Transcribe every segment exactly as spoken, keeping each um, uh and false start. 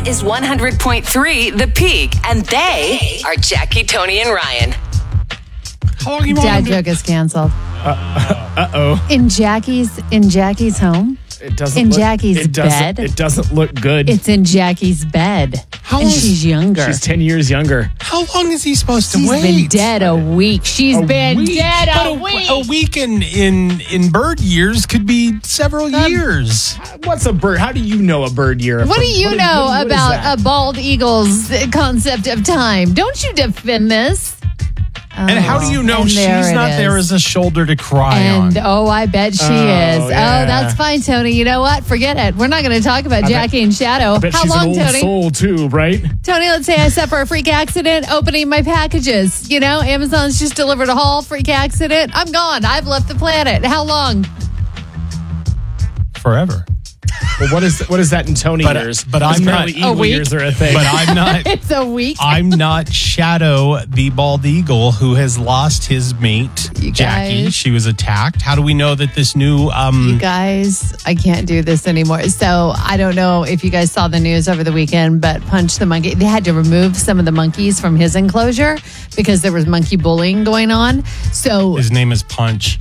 is one hundred point three The Peak, and they are Jackie, Tony, and Ryan. How long you want Dad to- joke is canceled. Uh oh. In Jackie's in Jackie's home. It doesn't In look, Jackie's it doesn't, bed? It doesn't look good. It's in Jackie's bed. How and long- she's younger. She's ten years younger. How long is he supposed to She's wait? been dead a week. She's A been week? dead But a, a, week. a week in, in, in bird years could be several Um, years. What's a bird? How do you know a bird year? What do you What is- know what is- what is about that? a bald eagle's concept of time? Don't you defend this? And how do you know And she's there it not there is. as a shoulder to cry And on? oh, I bet she Oh, is. yeah. Oh, that's fine, Tony. You know what? Forget it. We're not going to talk about I bet- Jackie and Shadow. I bet How she's long, an old Tony? soul too, right? Tony, let's say I suffer a freak accident opening my packages. You know, Amazon's just delivered a haul, freak accident. I'm gone. I've left the planet. How long? Forever. Well, what is what is that in Tony But- years? but Because I'm not- apparently A eagle week? years are a thing. But I'm not. It's a week. I'm not Shadow, the bald eagle who has lost his mate, You Jackie. guys. She was attacked. How do we know that this new? You Um, guys, I can't do this anymore. So I don't know if you guys saw the news over the weekend, but Punch the Monkey, they had to remove some of the monkeys from his enclosure because there was monkey bullying going on. So his name is Punch.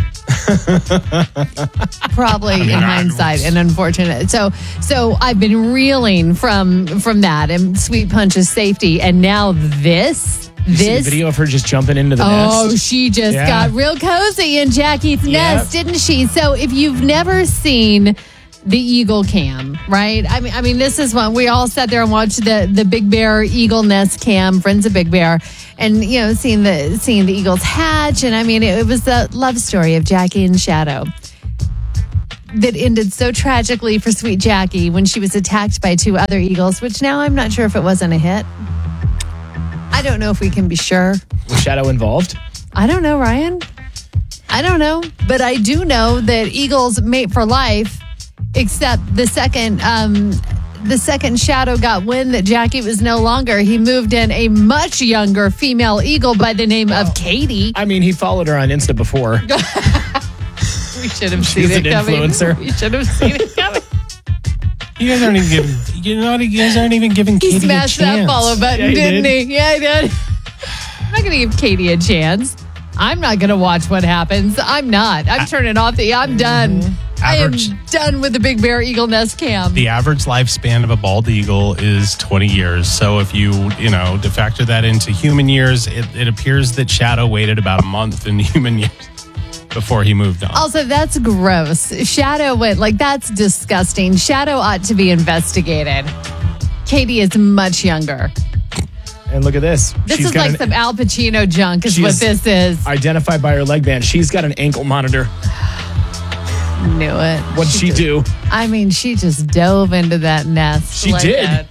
probably in hindsight and unfortunate. So so I've been reeling from from that and Sweet Punch's safety, and now this You see the this. video of her just jumping into the Oh, nest. she just Yeah. got real cozy in Jackie's Yep. nest, didn't she? So if you've never seen the Eagle Cam, right? I mean, I mean, this is one we all sat there and watched the the Big Bear Eagle Nest Cam, Friends of Big Bear, and you know, seeing the seeing the eagles hatch, and I mean, it, it was the love story of Jackie and Shadow that ended so tragically for sweet Jackie when she was attacked by two other eagles. Which now I'm not sure if it wasn't a hit. I don't know if we can be sure. Was Shadow involved? I don't know, Ryan. I don't know. But I do know that eagles mate for life, except the second um, the second Shadow got wind that Jackie was no longer, he moved in a much younger female eagle by the name of Katie. I mean, he followed her on Insta before. We should have seen She's it an coming. influencer. We should have seen it coming. You guys aren't even giving. You know, you guys aren't even giving He Katie smashed a chance. that follow button, Yeah, he didn't did. he? Yeah, I did. I'm not going to give Katie a chance. I'm not going to watch what happens. I'm not. I'm turning off the. I'm done. I am Average. done with the Big Bear Eagle Nest Cam. The average lifespan of a bald eagle is twenty years. So if you, you know, to factor that into human years, it, it appears that Shadow waited about a month in human years before he moved on. Also, that's gross. Shadow went like that's disgusting. Shadow ought to be investigated. Katie is much younger. And look at this. This She's is got like an- some Al Pacino junk, is She what is- this is. identified by her leg band. She's got an ankle monitor. Knew it. What'd she, just- do? I mean, she just dove into that nest. She like did. that.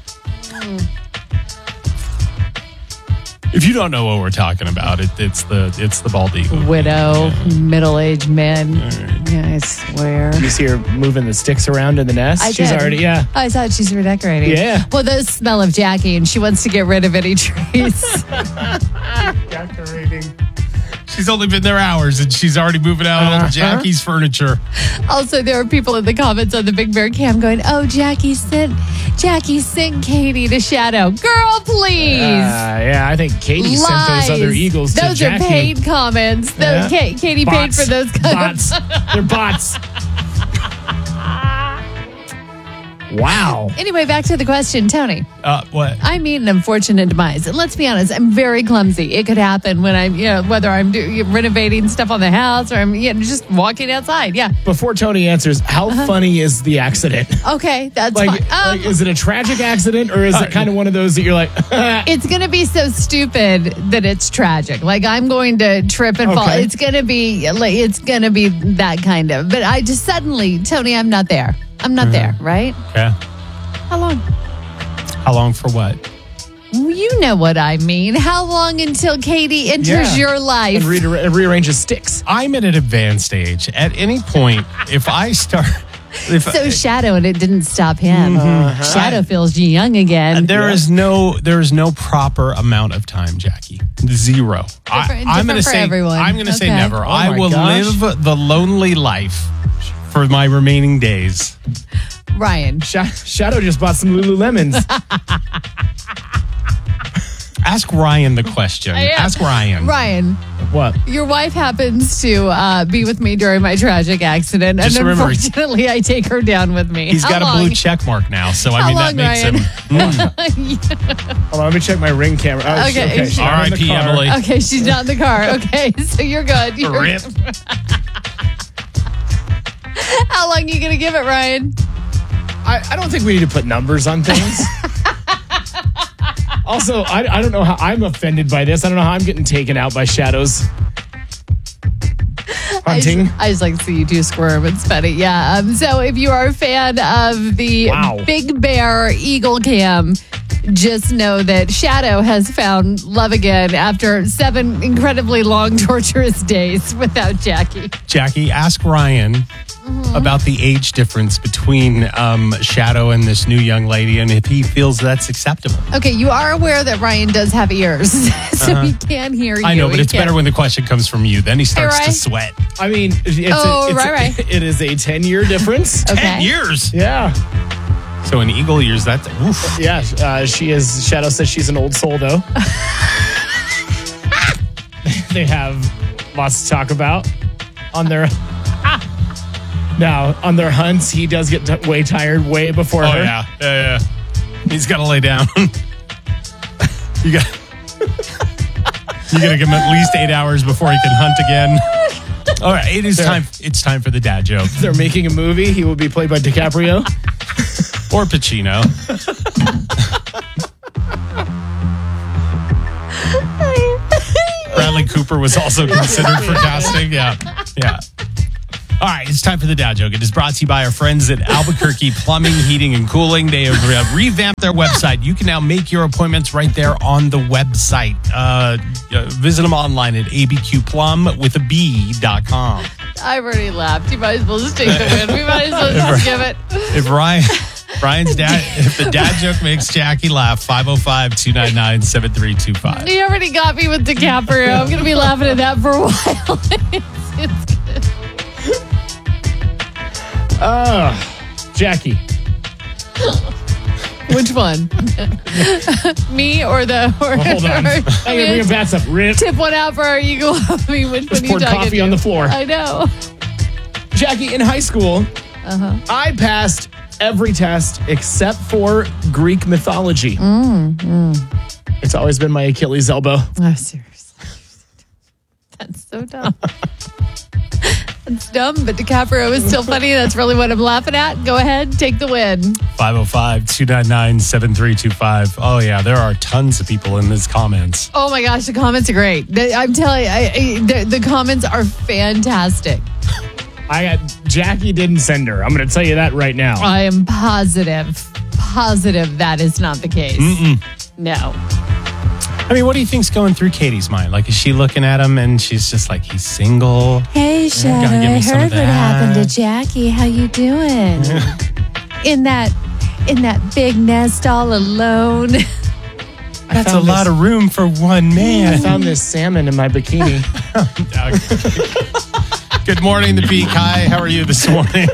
If you don't know what we're talking about, it, it's the it's the bald eagle. Widow, Yeah. middle-aged men. Yeah, I swear. You see her moving the sticks around in the nest? I She's did. already, yeah. I thought she's redecorating. Yeah. Well, those smell of Jackie, and she wants to get rid of any trees. Decorating. She's only been there hours and she's already moving out all Uh-huh. Jackie's furniture. Also, there are people in the comments on the Big Bear Cam going, "Oh, Jackie sent Jackie sent Katie to Shadow. Girl, please." Uh, yeah, I think Katie Lies. sent those other eagles to Those Jackie. are paid comments. Those Yeah. Ka- Katie Bots. paid for those comments. Bots. They're bots. Wow. Anyway, back to the question, Tony. Uh, what? I mean, an unfortunate demise. And let's be honest, I'm very clumsy. It could happen when I'm, you know, whether I'm do, renovating stuff on the house or I'm, you know, just walking outside. Yeah. Before Tony answers, how funny is the accident? Okay, that's Like, fine. Um, like, is it a tragic accident or is it kind of one of those that you're like, it's going to be so stupid that it's tragic. Like I'm going to trip and fall. Okay. It's going to be like it's going to be that kind of. But I just suddenly, Tony, I'm not there. I'm not there, right? Okay. How long? How long for what? You know what I mean. How long until Katie enters Yeah. your life? and, re- and rearranges sticks? I'm at an advanced age. At any point, if I start, if So Shadow, and it didn't stop him. Shadow feels young again. there is no there is no proper amount of time, Jackie. Zero. I, Different- I'm different going to for say everyone. I'm going to say Okay. never. Oh I my will gosh. live the lonely life for my remaining days. Ryan. Sha- Shadow just bought some Lululemons. Ask Ryan the question. I am. Ask Ryan. Ryan, What? your wife happens to uh, be with me during my tragic accident, Just and remember- unfortunately, I take her down with me. He's How got a long? blue check mark now, so I How mean long, that makes Ryan? him. Mm. Hold on, let me check my ring camera. Oh, Okay. okay. she's not in the R I P car. Emily. Okay, she's not in the car. Okay, so you're good. You're Rip. How long are you going to give it, Ryan? I, I don't think we need to put numbers on things. Also, I, I don't know how I'm offended by this. I don't know how I'm getting taken out by Shadow's I hunting. just, I just like to see you two squirm. It's funny. Yeah. Um, so if you are a fan of the Wow. Big Bear Eagle Cam, just know that Shadow has found love again after seven incredibly long, torturous days without Jackie. Jackie, ask Ryan Mm-hmm. about the age difference between um, Shadow and this new young lady, and if he feels that's acceptable. Okay, you are aware that Ryan does have ears, so he can hear you. I know, but He it's can- better when the question comes from you. Then he starts Ryan? to sweat. I mean, it's Oh, a, it's right, a- right. it is a ten-year difference. Okay. Ten years. Yeah. So in Eagle years, that's oof. Yeah, uh, she is. Shadow says she's an old soul, though. They have lots to talk about on their. Now, on their hunts, he does get t- way tired way before Oh her. yeah, yeah, yeah. He's got to lay down. you got. You got to give him at least eight hours before he can hunt again. All right, it is There. time. It's time for the dad joke They're making a movie. He will be played by DiCaprio. or Pacino. Bradley Cooper was also considered for casting. Yeah, yeah. All right, it's time for the dad joke. It is brought to you by our friends at Albuquerque Plumbing, Heating, and Cooling. They have uh, revamped their website. You can now make your appointments right there on the website. Uh, uh, visit them online at a b q plum with a b dot com. I've already laughed. You might as well just take the win. We might as well just give it. If Ryan, Ryan's dad, if the dad joke makes Jackie laugh, five oh five, two nine nine, seven three two five. You already got me with DiCaprio. I'm going to be laughing at that for a while. it's, it's good. Uh, Jackie. Which one? Me or the... Or, Hold on. or- I I gotta mean, bring it back up. Rip. tip one out for our eagle. I mean, which Just one are you poured talking coffee to? on the floor. I know. Jackie, in high school, Uh-huh. I passed every test except for Greek mythology. It's always been my Achilles elbow. Oh, seriously. That's so dumb. That's dumb, but DiCaprio is still funny. That's really what I'm laughing at. Go ahead, take the win. five oh five, two nine nine, seven three two five. Oh, yeah, there are tons of people in these comments. Oh my gosh, the comments are great. The- I'm telling you, I, I, the, the comments are fantastic. I got Jackie didn't send her. I'm going to tell you that right now. I am positive, positive that is not the case. Mm-mm. No. I mean, what do you think's going through Katie's mind? Like, is she looking at him and she's just like, he's single? Hey, Shadow, gotta give me I some of heard what happened to that. Jackie. How you doing? in that, in that big nest all alone. That's a found lot this- of room for one I man. found this salmon in my bikini. Good morning, the Peak. Hi, how are you this morning?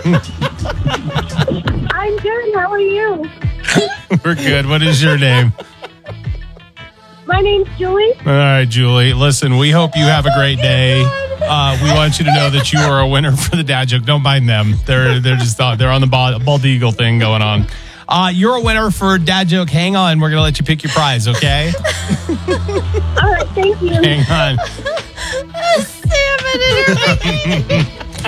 I'm good. How are you? We're good. What is your name? My name's Julie. All right, Julie. Listen, we hope you have a great day. Uh, we want you to know that you are a winner for the dad joke. Don't mind them. They're they're just uh, they're on the bald, bald eagle thing going on. Uh, you're a winner for dad joke. Hang on, we're gonna let you pick your prize. Okay? All right, thank you. Hang on. Salmon in her bikini.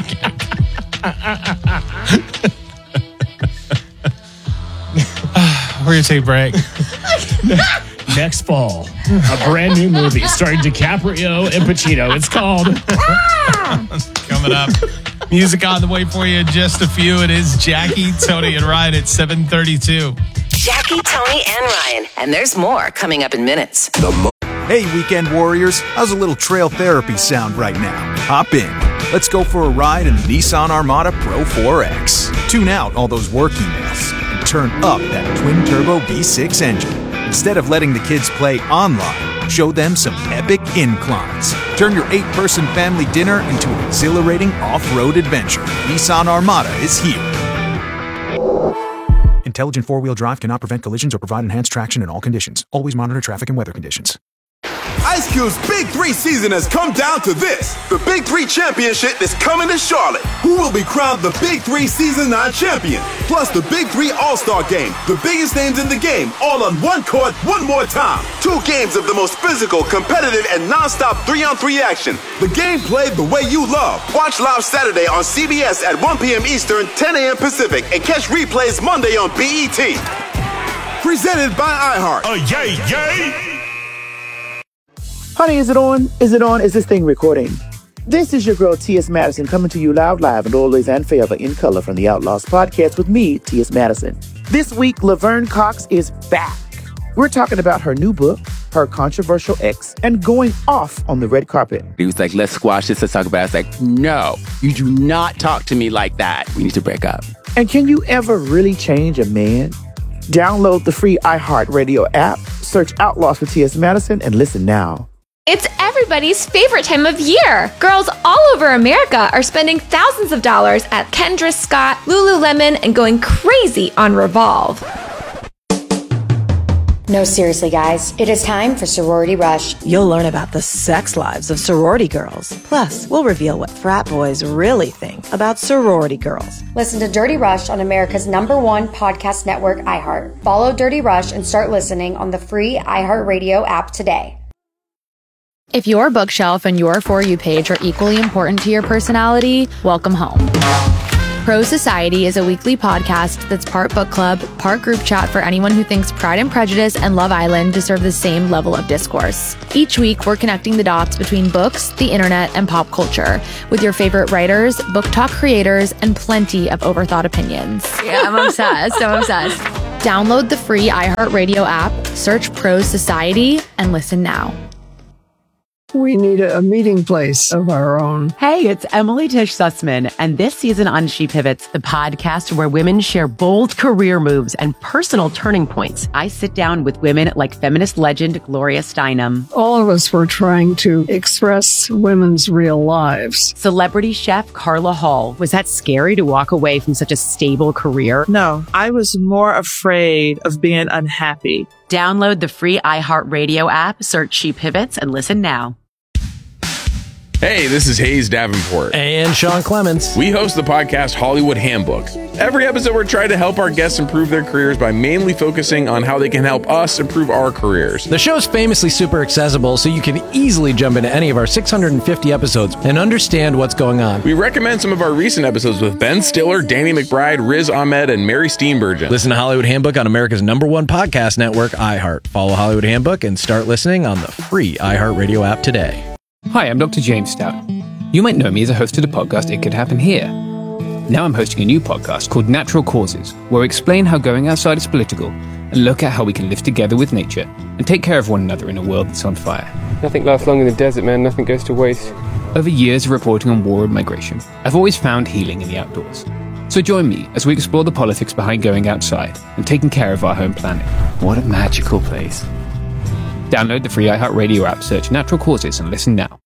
We're gonna take a break. Next fall, a brand new movie starring DiCaprio and Pacino. It's called Coming up. Music on the way for you in just a few. It is Jackie, Tony, and Ryan at seven thirty-two. Jackie, Tony, and Ryan. And there's more coming up in minutes. Hey, weekend warriors, how's a little trail therapy sound right now? Hop in. Let's go for a ride in the Nissan Armada Pro four X. Tune out all those work emails and turn up that twin-turbo V six engine. Instead of letting the kids play online, show them some epic inclines. Turn your eight-person family dinner into an exhilarating off-road adventure. Nissan Armada is here. Intelligent four-wheel drive cannot prevent collisions or provide enhanced traction in all conditions. Always monitor traffic and weather conditions. Ice Cube's Big Three season has come down to this. The Big Three Championship is coming to Charlotte. Who will be crowned the Big Three Season nine champion? Plus the Big Three All-Star Game. The biggest names in the game, all on one court, one more time. Two games of the most physical, competitive, and non-stop three-on-three action. The game played the way you love. Watch live Saturday on C B S at one p.m. Eastern, ten a.m. Pacific, and catch replays Monday on B E T. Presented by iHeart. Oh, yay, yay! Honey, is it on? Is it on? Is this thing recording? This is your girl, T S. Madison, coming to you loud, live, and always and forever in color from the Outlaws podcast with me, T S. Madison. This week, Laverne Cox is back. We're talking about her new book, her controversial ex, and going off on the red carpet. He was like, let's squash this, let's talk about it. I was like, no, you do not talk to me like that. We need to break up. And can you ever really change a man? Download the free iHeartRadio app, search Outlaws for T S. Madison, and listen now. It's everybody's favorite time of year. Girls all over America are spending thousands of dollars at Kendra Scott, Lululemon, and going crazy on Revolve. No, seriously, guys. It is time for Sorority Rush. You'll learn about the sex lives of sorority girls. Plus, we'll reveal what frat boys really think about sorority girls. Listen to Dirty Rush on America's number one podcast network, iHeart. Follow Dirty Rush and start listening on the free iHeartRadio app today. If your bookshelf and your For You page are equally important to your personality, welcome home. Pro Society is a weekly podcast that's part book club, part group chat for anyone who thinks Pride and Prejudice and Love Island deserve the same level of discourse. Each week, we're connecting the dots between books, the internet, and pop culture with your favorite writers, book talk creators, and plenty of overthought opinions. Yeah, I'm obsessed. I'm obsessed. Download the free iHeartRadio app, search Pro Society, and listen now. We need a, a meeting place of our own. Hey, it's Emily Tish Sussman, and this season on She Pivots, the podcast where women share bold career moves and personal turning points. I sit down with women like feminist legend Gloria Steinem. All of us were trying to express women's real lives. Celebrity chef Carla Hall. Was that scary to walk away from such a stable career? No, I was more afraid of being unhappy. Download the free iHeartRadio app, search She Pivots, and listen now. Hey, this is Hayes Davenport. And Sean Clements. We host the podcast Hollywood Handbook. Every episode, we're trying to help our guests improve their careers by mainly focusing on how they can help us improve our careers. The show's famously super accessible, so you can easily jump into any of our six hundred fifty episodes and understand what's going on. We recommend some of our recent episodes with Ben Stiller, Danny McBride, Riz Ahmed, and Mary Steenburgen. Listen to Hollywood Handbook on America's number one podcast network, iHeart. Follow Hollywood Handbook and start listening on the free iHeartRadio app today. Hi, I'm Doctor James Stout. You might know me as a host of the podcast It Could Happen Here. Now I'm hosting a new podcast called Natural Causes, where I explain how going outside is political and look at how we can live together with nature and take care of one another in a world that's on fire. Nothing lasts long in the desert, man. Nothing goes to waste. Over years of reporting on war and migration, I've always found healing in the outdoors. So join me as we explore the politics behind going outside and taking care of our home planet. What a magical place. Download the free iHeartRadio app, search Natural Causes, and listen now.